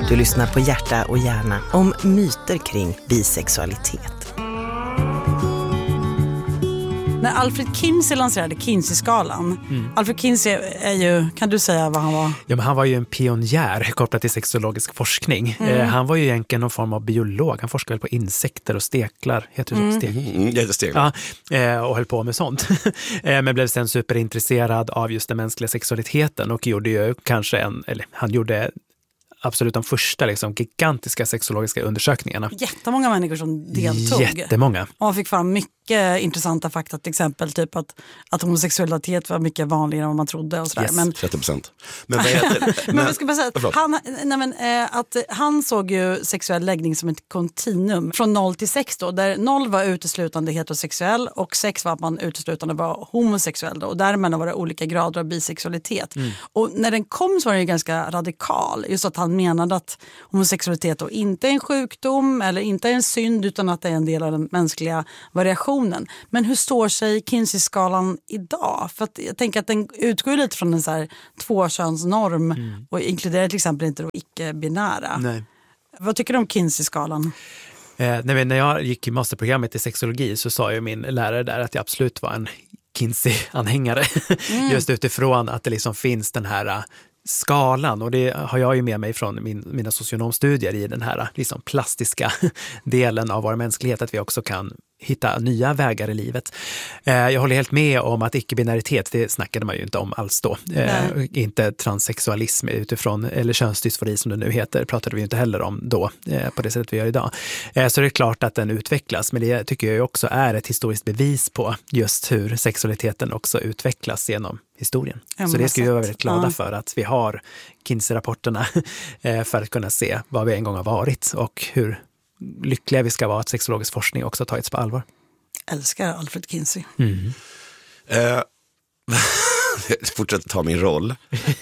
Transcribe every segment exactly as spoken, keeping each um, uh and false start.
Du lyssnar på Hjärta och hjärna om myter kring bisexualitet. När Alfred Kinsey lanserade Kinsey-skalan, mm. Alfred Kinsey är ju, kan du säga vad han var? Ja, men han var ju en pionjär kopplat till sexologisk forskning. Mm. Eh, han var ju egentligen någon form av biolog. Han forskade väl på insekter och steklar. Heter det mm. så? Stek? Mm, steklar. Ja, eh, och höll på med sånt. eh, men blev sen superintresserad av just den mänskliga sexualiteten och gjorde ju kanske en, eller han gjorde absolut de första liksom, gigantiska sexologiska undersökningarna. Jättemånga människor som deltog. Jättemånga. Och man fick fram mycket intressanta fakta, till exempel typ att, att homosexualitet var mycket vanligare än vad man trodde och sådär. Yes, men, trettio procent. Men vad heter men, men jag ska bara säga att han, nej men, eh, att han såg ju sexuell läggning som ett kontinuum från noll till sex då, där noll var uteslutande heterosexuell och sex var att man uteslutande var homosexuell då, och däremellan var det olika grader av bisexualitet. Mm. Och när den kom så var den ju ganska radikal, just att han menade att homosexualitet då inte är en sjukdom eller inte är en synd utan att det är en del av den mänskliga variationen. Men hur står sig Kinsey-skalan idag? För att jag tänker att den utgår lite från en så här tvåkönsnorm mm. och inkluderar till exempel inte då icke-binära. Nej. Vad tycker du om Kinsey-skalan? Eh, när jag gick i masterprogrammet i sexologi så sa ju min lärare där att jag absolut var en Kinsey-anhängare. Mm. Just utifrån att det liksom finns den här skalan, och det har jag ju med mig från min, mina socionomstudier i den här liksom plastiska delen av vår mänsklighet, att vi också kan hitta nya vägar i livet. Eh, jag håller helt med om att icke-binäritet, det snackade man ju inte om alls då. Eh, inte transsexualism utifrån, eller könsdysfori som det nu heter, pratade vi inte heller om då eh, på det sättet vi gör idag. Eh, så det är klart att den utvecklas, men det tycker jag också är ett historiskt bevis på just hur sexualiteten också utvecklas genom historien. Ja, så det ska vi vara väldigt glada ja. för att vi har Kinsey-rapporterna eh, för att kunna se vad vi en gång har varit och hur lyckliga vi ska vara att sexologisk forskning också har tagits på allvar. Älskar Alfred Kinsey. Mm. Eh, fortsätter ta min roll.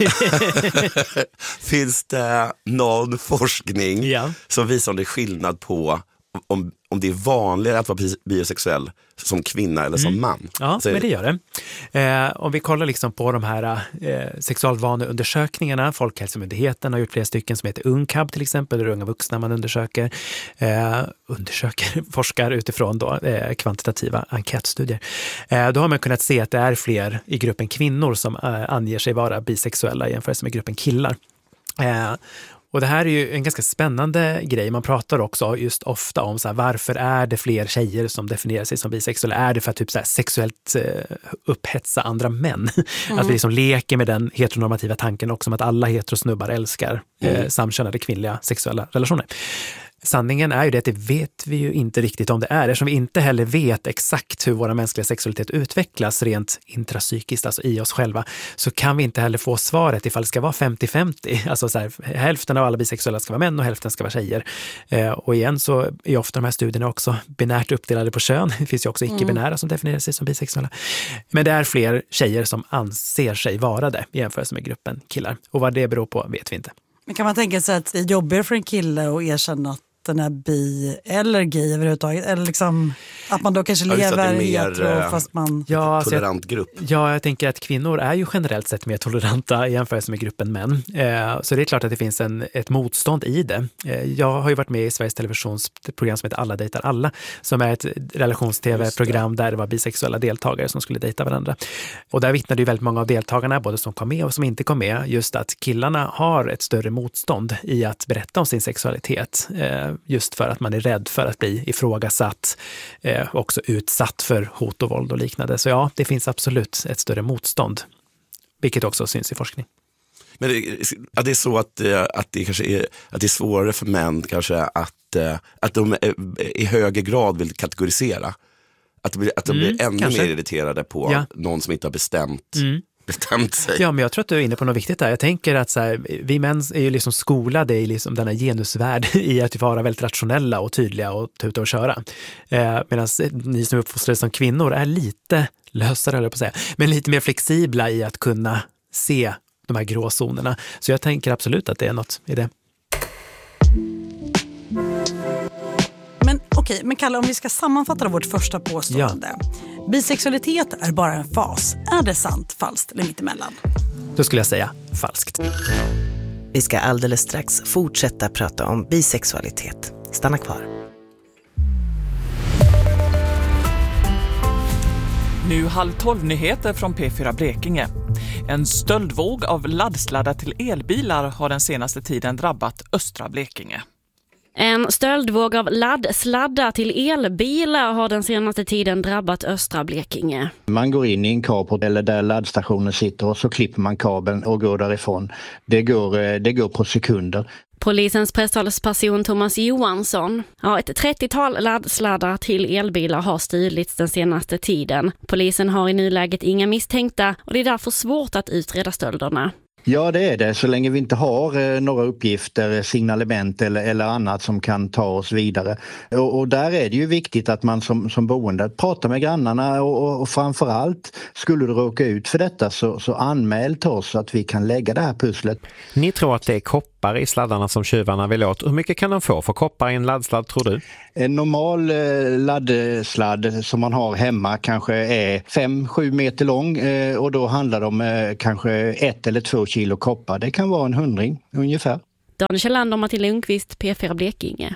Finns det någon forskning ja. som visar om det är skillnad på om, om det är vanligare att vara bisexuell som kvinna eller som mm. man? Ja, så men det gör det. Eh, om vi kollar liksom på de här eh, sexualvaneundersökningarna, Folkhälsomyndigheten har gjort flera stycken som heter UNCAB till exempel, där unga vuxna man undersöker, eh, undersöker, forskar utifrån då, eh, kvantitativa enkätstudier. Eh, då har man kunnat se att det är fler i gruppen kvinnor som eh, anger sig vara bisexuella jämfört med gruppen killar. Eh, Och det här är ju en ganska spännande grej. Man pratar också just ofta om så här, varför är det fler tjejer som definierar sig som bisexuella? Är det för att typ så här, sexuellt eh, upphetsa andra män? Mm. Att vi liksom leker med den heteronormativa tanken också om att alla heterosnubbar älskar eh, mm. samkönade kvinnliga sexuella relationer. Sanningen är ju det att det vet vi ju inte riktigt om det är, eftersom vi inte heller vet exakt hur våra mänskliga sexualitet utvecklas rent intrapsykiskt, alltså i oss själva, så kan vi inte heller få svaret ifall det ska vara femtio femtio, alltså så här, hälften av alla bisexuella ska vara män och hälften ska vara tjejer. Eh, och igen så är ofta de här studierna också binärt uppdelade på kön. Det finns ju också icke-binära som definierar sig som bisexuella. Men det är fler tjejer som anser sig vara det i jämförelse med gruppen killar. Och vad det beror på vet vi inte. Men kan man tänka sig att det är jobbigare för en kille att erkänna att den är bi eller gay överhuvudtaget, eller liksom att man då kanske lever i hetero fast man ja, alltså tolerant grupp. Ja, jag tänker att kvinnor är ju generellt sett mer toleranta i jämförelse med gruppen män. Eh, så det är klart att det finns en, ett motstånd i det. Eh, jag har ju varit med i Sveriges Televisions program som heter Alla dejtar alla, som är ett relations-tv-program där det var bisexuella deltagare som skulle dejta varandra. Och där vittnade ju väldigt många av deltagarna, både som kom med och som inte kom med, just att killarna har ett större motstånd i att berätta om sin sexualitet. Eh, just för att man är rädd för att bli ifrågasatt, eh, också utsatt för hot och våld och liknande. Så ja, det finns absolut ett större motstånd, vilket också syns i forskning. Men det, att det är så att, att, det kanske är, att det är svårare för män kanske att, att de i högre grad vill kategorisera. Att de, att de mm, blir ännu kanske. mer irriterade på ja. någon som inte har bestämt mm. bestämt sig. Ja, men jag tror att du är inne på något viktigt där. Jag tänker att så här, vi män är ju liksom skolade i liksom denna genusvärld i att vara väldigt rationella och tydliga och tuta och köra. Eh, medan ni som är uppfostrade som kvinnor är lite lösare, eller på att säga, men lite mer flexibla i att kunna se de här gråzonerna. Så jag tänker absolut att det är något i det. Men okej, men Kalle, om vi ska sammanfatta vårt första påstående. Ja. Bisexualitet är bara en fas. Är det sant, falskt eller mittemellan? Då skulle jag säga falskt. Vi ska alldeles strax fortsätta prata om bisexualitet. Stanna kvar. Nu halv tolv nyheter från P fyra Blekinge. En stöldvåg av laddsladdar till elbilar har den senaste tiden drabbat östra Blekinge. En stöldvåg av laddsladdar till elbilar har den senaste tiden drabbat östra Blekinge. Man går in i en carport eller där laddstationen sitter och så klipper man kabeln och går därifrån. Det går, det går på sekunder. Polisens presstalsperson Thomas Johansson. Ja, ett trettiotal laddsladdar till elbilar har stulits den senaste tiden. Polisen har i nuläget inga misstänkta och det är därför svårt att utreda stölderna. Ja, det är det. Så länge vi inte har eh, några uppgifter, signalement eller, eller annat som kan ta oss vidare. Och, och där är det ju viktigt att man som, som boende pratar med grannarna och, och, och framförallt skulle du råka ut för detta så, så anmäl till oss så att vi kan lägga det här pusslet. Ni tror att det är koppar i sladdarna som tjuvarna vill åt. Hur mycket kan de få för koppar i en laddsladd, tror du? En normal eh, laddsladd som man har hemma kanske är fem sju meter lång eh, och då handlar det om eh, kanske ett eller två kilo koppar. Det kan vara en hundring ungefär. Daniel Kjellander och Matilda Lundqvist, P fyra Blekinge.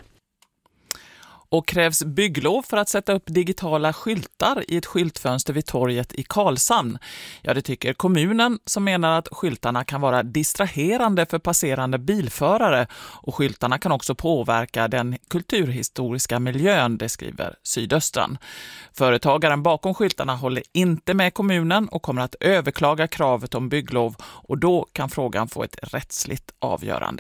Och krävs bygglov för att sätta upp digitala skyltar i ett skyltfönster vid torget i Karlshamn. Ja, det tycker kommunen som menar att skyltarna kan vara distraherande för passerande bilförare och skyltarna kan också påverka den kulturhistoriska miljön, det skriver Sydöstran. Företagaren bakom skyltarna håller inte med kommunen och kommer att överklaga kravet om bygglov och då kan frågan få ett rättsligt avgörande.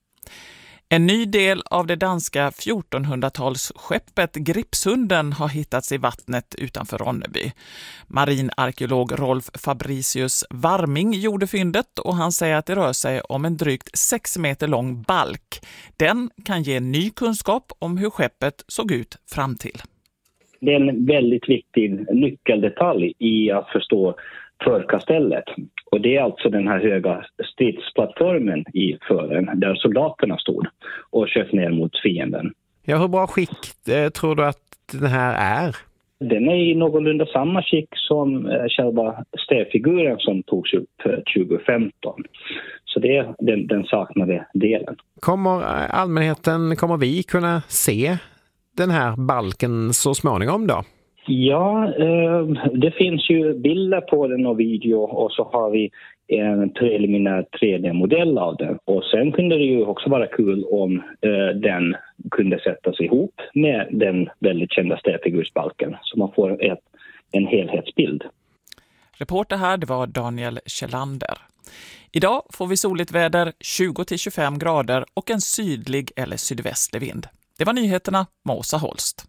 En ny del av det danska fjortonhundratals-skeppet Gripshunden har hittats i vattnet utanför Ronneby. Marinarkeolog Rolf Fabricius Warming gjorde fyndet och han säger att det rör sig om en drygt sex meter lång balk. Den kan ge ny kunskap om hur skeppet såg ut fram till. Det är en väldigt viktig nyckeldetalj i att förstå förkastellet. Och det är alltså den här höga stridsplattformen i fören där soldaterna stod och sköt ner mot fienden. Ja, hur bra skick eh, tror du att den här är? Den är i någorlunda samma skick som eh, själva städfiguren som togs upp eh, tjugo femton. Så det är den, den saknade delen. Kommer allmänheten, kommer vi kunna se den här balken så småningom då? Ja, eh, det finns ju bilder på den och video och så har vi en preliminär tre D-modell av den. Och sen kunde det ju också vara kul om eh, den kunde sättas ihop med den väldigt kända städfigursbalken så man får ett, en helhetsbild. Reporter här, det var Daniel Kjellander. Idag får vi soligt väder, tjugo till tjugofem grader och en sydlig eller sydvästlig vind. Det var nyheterna med Åsa Holst.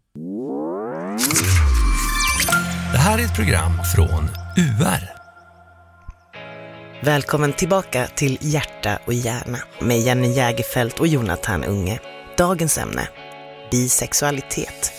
Det här är ett program från U R. Välkommen tillbaka till Hjärta och hjärna med Jenny Jägerfelt och Jonathan Unge. Dagens ämne, bisexualitet.